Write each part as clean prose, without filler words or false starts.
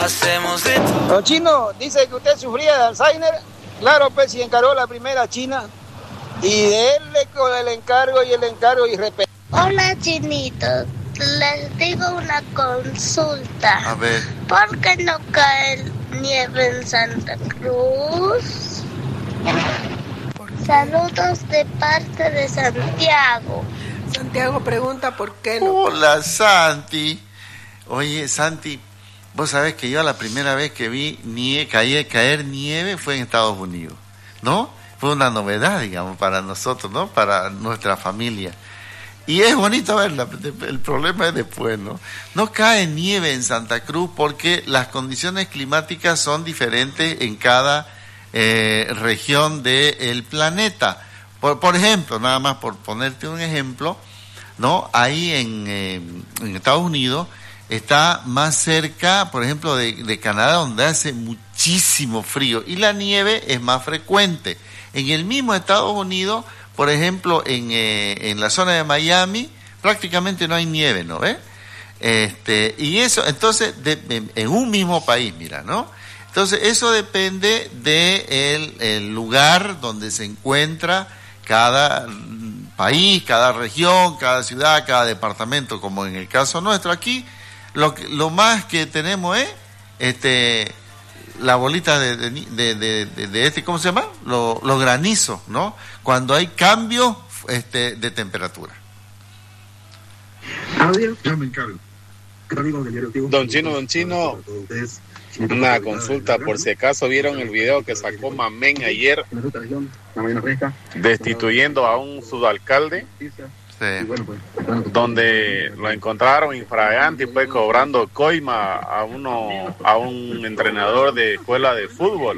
hacemos de Don Chino, dice que usted sufría de Alzheimer. Claro, pues, si encaró la primera China. Y de él con el encargo y respeto. Hola, Chinito. Les digo una consulta. A ver. ¿Por qué no cae nieve en Santa Cruz? Saludos de parte de Santiago. Santiago pregunta por qué no. Hola, Santi. Oye, Santi, vos sabés que yo la primera vez que vi caer nieve fue en Estados Unidos, ¿no? Fue una novedad, digamos, para nosotros, ¿no? Para nuestra familia. Y es bonito verla, el problema es después, ¿no? No cae nieve en Santa Cruz porque las condiciones climáticas son diferentes en cada región del planeta. Por ejemplo, nada más por ponerte un ejemplo, ¿no? Ahí en Estados Unidos está más cerca, por ejemplo, de Canadá, donde hace muchísimo frío y la nieve es más frecuente. En el mismo Estados Unidos, por ejemplo, en la zona de Miami, prácticamente no hay nieve, ¿no ves? Y eso, entonces, en un mismo país, mira, ¿no? Entonces, eso depende del lugar donde se encuentra cada país, cada región, cada ciudad, cada departamento, como en el caso nuestro aquí. Lo más que tenemos es la bolita de ¿cómo se llama? Los granizos, ¿no? Cuando hay cambios de temperatura. Ya me encargo. Don Chino, una consulta, por si acaso vieron el video que sacó Mamén ayer destituyendo a un subalcalde. Sí. Donde lo encontraron infragante y fue cobrando coima a un entrenador de escuela de fútbol.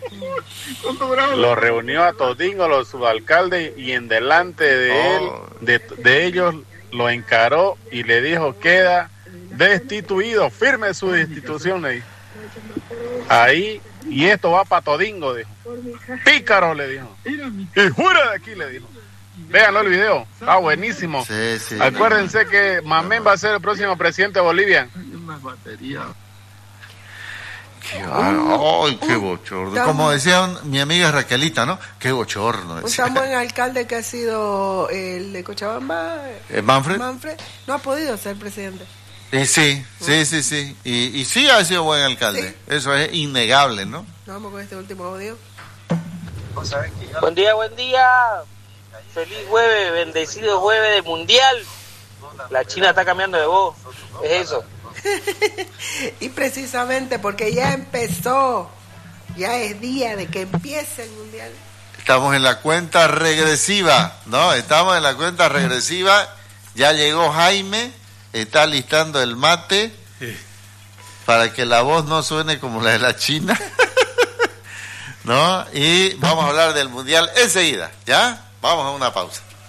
Lo reunió a todingo los subalcaldes y en delante de él, de ellos, lo encaró y le dijo: queda destituido, firme su destitución, le dijo. Ahí, y esto va para todingo, dijo. Pícaro, le dijo. Y fuera de aquí, le dijo. Véanlo el video, está buenísimo. Sí. Acuérdense que Mamén va a ser el próximo presidente de Bolivia. Qué bochorno. Como decía mi amiga Raquelita, ¿no? Qué bochorno. Un tan buen alcalde que ha sido el de Cochabamba, Manfred, no ha podido ser presidente. Sí. Y sí ha sido buen alcalde. Sí. Eso es innegable, ¿no? Vamos con este último audio. Buen día. Feliz jueves, bendecido jueves de mundial. La China está cambiando de voz, es eso. Y precisamente porque ya empezó, ya es día de que empiece el mundial. Estamos en la cuenta regresiva, ¿no? Estamos en la cuenta regresiva. Ya llegó Jaime, está listando el mate para que la voz no suene como la de la China. ¿No? Y vamos a hablar del mundial enseguida, ¿ya? Vamos a una pausa.